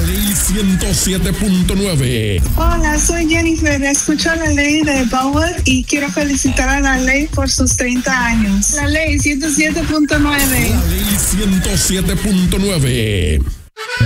Ley 107.9. Hola, soy Jennifer. Escucho la ley de Power y quiero felicitar a la ley por sus 30 años. La ley 107.9. La Ley 107.9.